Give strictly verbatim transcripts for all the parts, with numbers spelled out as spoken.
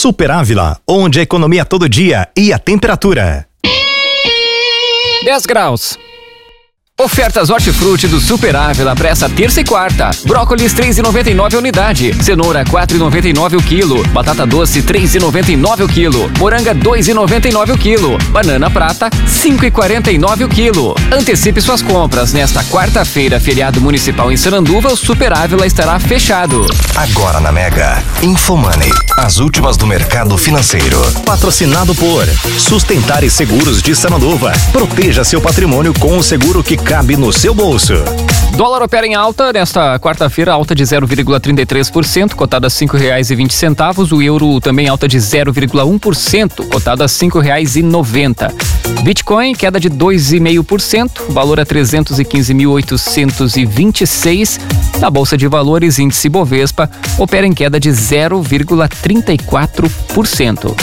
Super Ávila, onde a economia todo dia e a temperatura. dez graus. Ofertas hortifruti do Super Ávila para essa terça e quarta. Brócolis três reais e noventa e nove a unidade. Cenoura quatro reais e noventa e nove o quilo. Batata doce três reais e noventa e nove o quilo. Moranga dois reais e noventa e nove o quilo. Banana prata cinco reais e quarenta e nove o quilo. Antecipe suas compras. Nesta quarta-feira, feriado municipal em Sananduva, o Super Ávila estará fechado. Agora na Mega, Infomoney. As últimas do mercado financeiro. Patrocinado por Sustentar e Seguros de Sananduva. Proteja seu patrimônio com o seguro que cabe no seu bolso. Dólar opera em alta nesta quarta-feira, alta de zero vírgula trinta e três por cento, cotada a cinco reais e vinte centavos. O euro também alta de zero vírgula um por cento, cotada a cinco reais e noventa. Bitcoin queda de dois vírgula cinco por cento, valor a trezentos e quinze mil oitocentos e vinte e seis. Na Bolsa de Valores, índice Bovespa opera em queda de zero vírgula trinta e quatro por cento.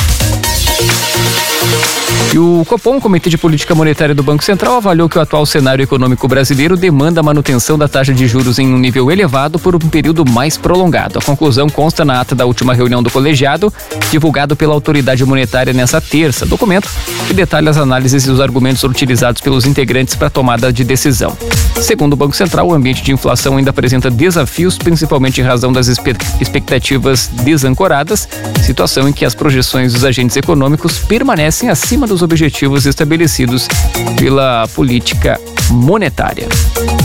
E o Copom, Comitê de Política Monetária do Banco Central, avaliou que o atual cenário econômico brasileiro demanda a manutenção da taxa de juros em um nível elevado por um período mais prolongado. A conclusão consta na ata da última reunião do colegiado, divulgado pela autoridade monetária nessa terça. Documento que detalha as análises e os argumentos utilizados pelos integrantes para a tomada de decisão. Segundo o Banco Central, o ambiente de inflação ainda apresenta desafios, principalmente em razão das expectativas desancoradas, situação em que as projeções dos agentes econômicos permanecem acima dos objetivos estabelecidos pela política monetária.